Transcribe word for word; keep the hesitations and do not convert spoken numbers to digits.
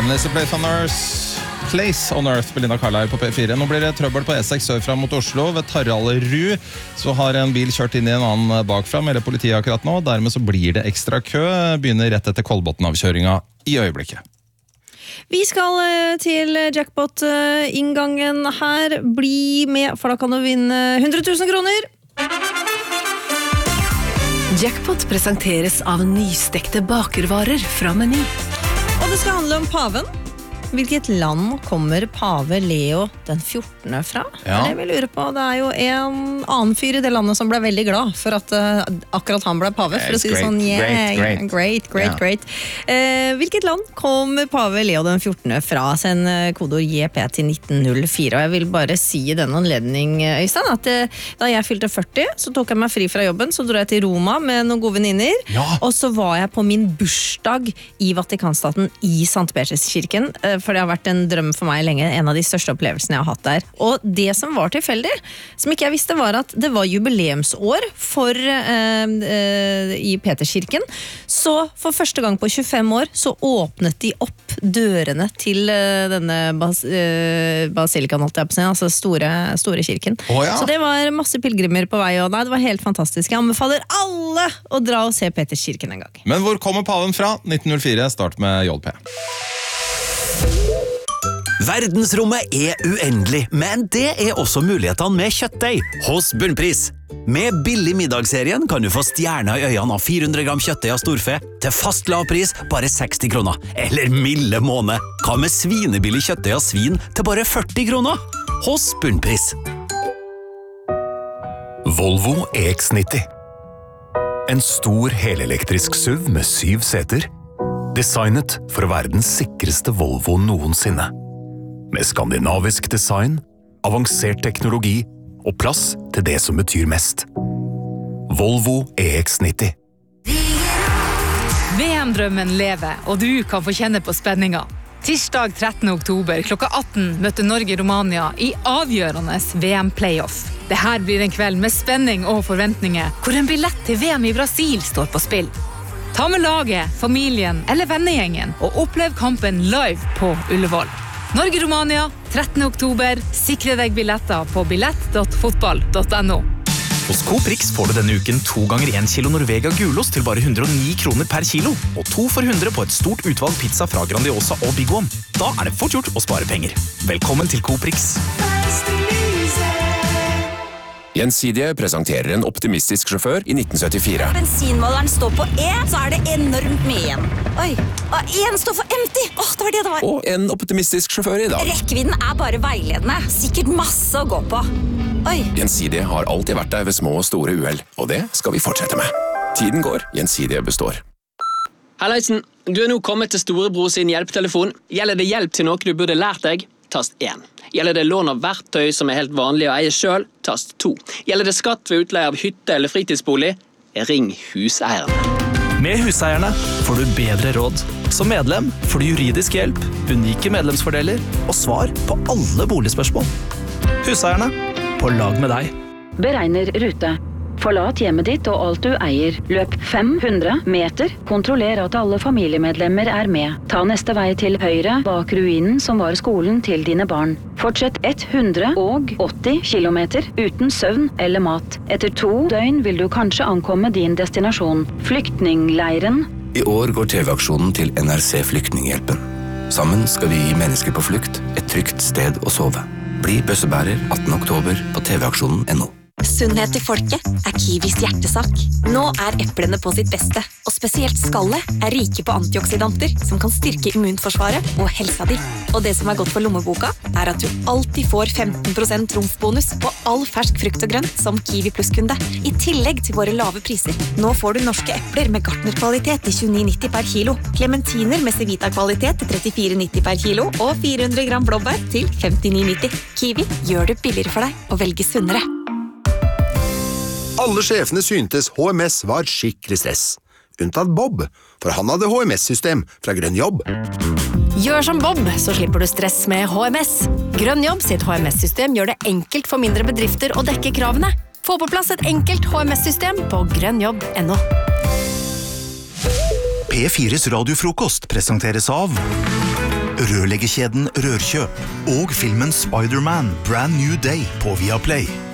Endless Place on Earth, Place on Earth, Belinda Carlisle på P fire. Nå blir det trøbbel på E seks sør fra mot Oslo. Ved Taraldrud så har en bil kjørt inn i en annen bakfra, melder politiet akkurat nå. Dermed så blir det ekstra kø. Begynner rett etter Kolbotn-avkjøringa i øyeblikket. Vi skal til jackpot-inngangen her. Bli med, for da kan du vinne hundre tusen kroner. Jackpot presenteres av nystekte bakervarer fra Meny. Og det skal handle om paven. Hvilket land kommer pave Leo den fjortende fra? Ja. Det vil lure på. Det er jo en annen fyr i det landet som ble veldig glad for at uh, akkurat han ble pave. For å si det sånn, yeah, great, great, great, great, yeah. great. Uh, hvilket land kommer pave Leo den fjortende fra? Send uh, kodord J P til nitten null fire. Og jeg vil bare si i denne anledning, Øystein, at uh, da jeg fylte førti, så tok jeg meg fri fra jobben, så dro jeg til Roma med noen gode venninner, ja. Og så var jeg på min bursdag i Vatikanstaten i Sankt Peterskirken, uh, for det har vært en drøm for meg lenge, en av de største opplevelsene jeg har hatt der. Og det som var tilfeldig, som ikke jeg visste, var at det var jubileumsår for, eh, eh, i Peterskirken. Så for første gang på tjuefem år så åpnet de opp dørene til eh, denne bas, eh, basilikan, holdt jeg på å si, altså store, store kirken. Oh, ja. Så det var masse pilgrimer på vei, og nei, det var helt fantastisk. Jeg anbefaler alle å dra og se Peterskirken en gang. Men hvor kommer paven fra? nitten null fire, start med J P. Verdensrommet er uendelig, men det er også mulighetene med kjøttdeig hos Bunnpris. Med billig middagsserien kan du få stjerner i øynene av fire hundre gram kjøttdeig av storfe til fast lav pris bare seksti kroner. Eller milde måned. Hva med svinebillig kjøttdeig av svin til bare førti kroner? Hos Bunnpris. Volvo E X nitti. En stor helelektrisk S U V med syv seter. Designet for å være den sikreste Volvo noensinne. Med skandinavisk design, avansert teknologi og plass til det som betyr mest. Volvo E X nitti. V M-drømmen lever, og du kan få kjenne på spenninga. Tirsdag trettende oktober klokka atten møter Norge-Romania i avgjørende V M-playoff. Dette blir en kveld med spenning og forventninger, hvor en billett til V M i Brasil står på spill. Ta med laget, familien eller vennegjengen og opplev kampen live på Ullevål. Norge-Romania, trettende oktober. Sikre deg billetter på billett punktum fotball punktum no. Hos Coop Rix får du denne uken to ganger en kilo Norvega gulost til bare hundre og ni kroner per kilo, og to for hundre på et stort utvalg pizza fra Grandiosa og Big One. Da er det fort gjort å spare penger. Velkommen til Coop Rix. Gjensidige presenterer en optimistisk sjåfør i nitten syttifire. Bensinmåleren står på E, så er det enormt mye igjen. Oi, og en står for empty. Åh, det var det det var. Og en optimistisk sjåfør i dag. Rekkevidden er bare veiledende. Sikkert masse å gå på. Oi. Gjensidige har alltid vært der ved små og store uheld, og det skal vi fortsette med. Tiden går, Gjensidige består. Halleisen, du er nå kommet til Storebror sin hjelptelefon. Gjelder det hjelp til noe du burde lært deg? Tast én. Gjelder det lån av verktøy som er helt vanlig å eie selv? Tast to. Gjelder det skatt ved utleie av hytte eller fritidsbolig? Ring huseierne. Med huseierne får du bedre råd. Som medlem får du juridisk hjelp, unike medlemsfordeler og svar på alle boligspørsmål. Huseierne, på lag med deg. Beregner rute. Forlat hjemmet ditt og alt du eier. Løp fem hundre meter. Kontroller at alle familiemedlemmer er med. Ta neste vei til høyre bak ruinen som var skolen til dine barn. Fortsett hundre og åtti kilometer uten søvn eller mat. Etter to døgn vil du kanskje ankomme din destinasjon. Flyktningleiren. I år går T V-aksjonen til N R C Flyktninghjelpen. Sammen skal vi gi mennesker på flukt et trygt sted å sove. Bli bøssebærer attende oktober på T V-aksjonen punktum no. Sunnhet til folket er Kiwis hjertesak. Nå er eplene på sitt beste, og spesielt skallet er rike på antioksidanter som kan styrke immunforsvaret og helsa di. Og det som er godt for lommeboka, er at du alltid får femten prosent trumfbonus på all fersk frukt og grønt som Kiwi Plus-kunde, i tillegg til våre lave priser. Nå får du norske epler med gartnerkvalitet til tjueni nitti per kilo, clementiner med Cevita-kvalitet til trettifire nitti per kilo, og fire hundre gram blåbær til femtini nitti. Kiwi gjør det billigere for deg å velge sunnere. Alle sjefene syntes H M S var skikkelig stress. Unntatt Bob, for han hadde H M S-system fra Grønn Jobb. Gjør som Bob, så slipper du stress med H M S. Grønn Jobb sitt H M S-system gjør det enkelt for mindre bedrifter å dekke kravene. Få på plass et enkelt H M S-system på grønnjobb punktum no. P fires radiofrokost presenteres av rørleggerkjeden Rørkjøp og filmen Spider-Man Brand New Day på Viaplay.